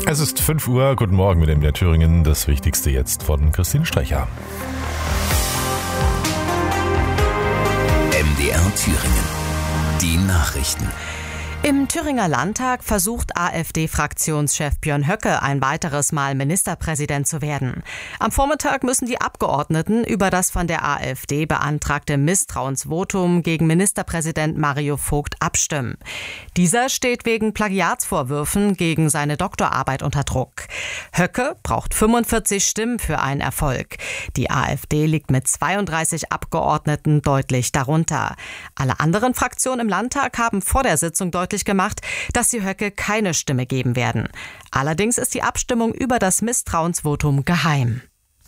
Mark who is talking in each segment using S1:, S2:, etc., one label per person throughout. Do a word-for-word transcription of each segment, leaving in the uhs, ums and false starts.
S1: Es ist fünf Uhr, guten Morgen mit dem M D R Thüringen. Das Wichtigste jetzt von Christine Strecher.
S2: M D R Thüringen. Die Nachrichten.
S3: Im Thüringer Landtag versucht AfD-Fraktionschef Björn Höcke ein weiteres Mal Ministerpräsident zu werden. Am Vormittag müssen die Abgeordneten über das von der AfD beantragte Misstrauensvotum gegen Ministerpräsident Mario Vogt abstimmen. Dieser steht wegen Plagiatsvorwürfen gegen seine Doktorarbeit unter Druck. Höcke braucht fünfundvierzig Stimmen für einen Erfolg. Die AfD liegt mit zweiunddreißig Abgeordneten deutlich darunter. Alle anderen Fraktionen im Landtag haben vor der Sitzung deutlich gemacht, dass sie Höcke keine Stimme geben werden. Allerdings ist die Abstimmung über das Misstrauensvotum geheim.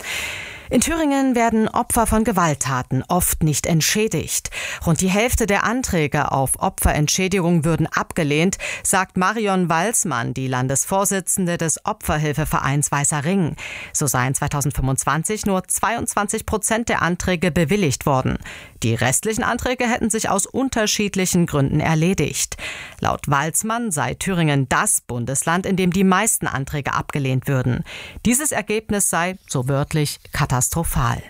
S3: In Thüringen werden Opfer von Gewalttaten oft nicht entschädigt. Rund die Hälfte der Anträge auf Opferentschädigung würden abgelehnt, sagt Marion Walsmann, die Landesvorsitzende des Opferhilfevereins Weißer Ring. So seien zweitausendfünfundzwanzig nur zweiundzwanzig Prozent der Anträge bewilligt worden. Die restlichen Anträge hätten sich aus unterschiedlichen Gründen erledigt. Laut Walsmann sei Thüringen das Bundesland, in dem die meisten Anträge abgelehnt würden. Dieses Ergebnis sei, so wörtlich, katastrophal.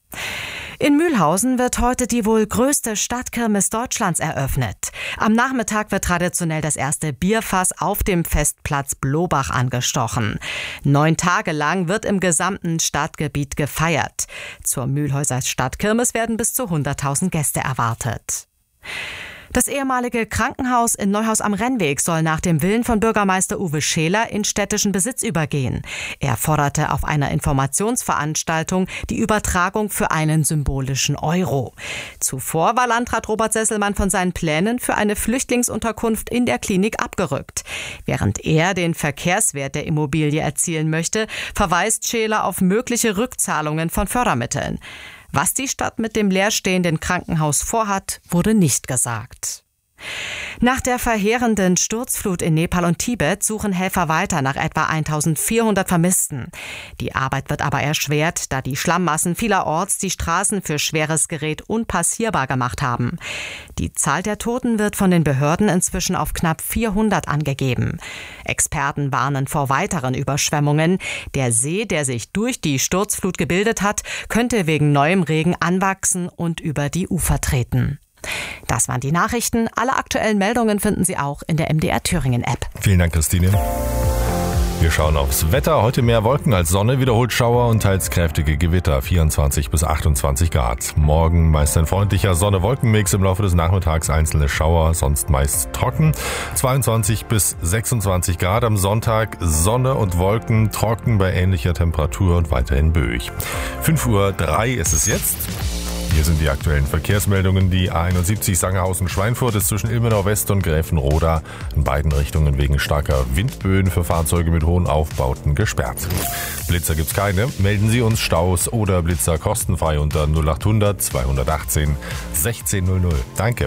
S3: In Mühlhausen wird heute die wohl größte Stadtkirmes Deutschlands eröffnet. Am Nachmittag wird traditionell das erste Bierfass auf dem Festplatz Blobach angestochen. Neun Tage lang wird im gesamten Stadtgebiet gefeiert. Zur Mühlhäuser Stadtkirmes werden bis zu hunderttausend Gäste erwartet. Das ehemalige Krankenhaus in Neuhaus am Rennweg soll nach dem Willen von Bürgermeister Uwe Scheler in städtischen Besitz übergehen. Er forderte auf einer Informationsveranstaltung die Übertragung für einen symbolischen Euro. Zuvor war Landrat Robert Sesselmann von seinen Plänen für eine Flüchtlingsunterkunft in der Klinik abgerückt. Während er den Verkehrswert der Immobilie erzielen möchte, verweist Scheler auf mögliche Rückzahlungen von Fördermitteln. Was die Stadt mit dem leerstehenden Krankenhaus vorhat, wurde nicht gesagt. Nach der verheerenden Sturzflut in Nepal und Tibet suchen Helfer weiter nach etwa eintausendvierhundert Vermissten. Die Arbeit wird aber erschwert, da die Schlammmassen vielerorts die Straßen für schweres Gerät unpassierbar gemacht haben. Die Zahl der Toten wird von den Behörden inzwischen auf knapp vierhundert angegeben. Experten warnen vor weiteren Überschwemmungen. Der See, der sich durch die Sturzflut gebildet hat, könnte wegen neuem Regen anwachsen und über die Ufer treten. Das waren die Nachrichten. Alle aktuellen Meldungen finden Sie auch in der M D R Thüringen App.
S1: Vielen Dank, Christine. Wir schauen aufs Wetter. Heute mehr Wolken als Sonne, wiederholt Schauer und teils kräftige Gewitter, vierundzwanzig bis achtundzwanzig Grad. Morgen meist ein freundlicher Sonne-Wolken-Mix, im Laufe des Nachmittags einzelne Schauer, sonst meist trocken. zweiundzwanzig bis sechsundzwanzig Grad am Sonntag, Sonne und Wolken, trocken bei ähnlicher Temperatur und weiterhin böig. fünf Uhr drei ist es jetzt. Hier sind die aktuellen Verkehrsmeldungen. Die A einundsiebzig Sangerhausen-Schweinfurt ist zwischen Ilmenau West und Gräfenroda in beiden Richtungen wegen starker Windböen für Fahrzeuge mit hohen Aufbauten gesperrt. Blitzer gibt's keine. Melden Sie uns Staus oder Blitzer kostenfrei unter null achthundert zweihundertachtzehn sechzehnhundert. Danke.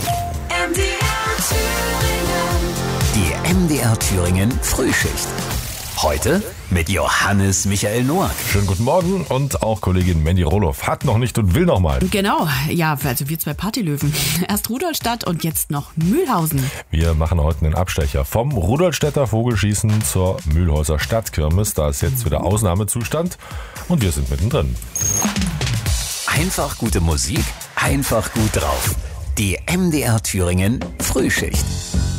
S2: M D R Thüringen. Die M D R Thüringen Frühschicht. Heute mit Johannes Michael Noack.
S1: Schönen guten Morgen und auch Kollegin Mandy Roloff hat noch nicht und will noch mal.
S4: Genau, ja, also wir zwei Partylöwen. Erst Rudolstadt und jetzt noch Mühlhausen.
S1: Wir machen heute einen Abstecher vom Rudolstädter Vogelschießen zur Mühlhäuser Stadtkirmes. Da ist jetzt wieder Ausnahmezustand und wir sind mittendrin.
S2: Einfach gute Musik, einfach gut drauf. Die M D R Thüringen Frühschicht.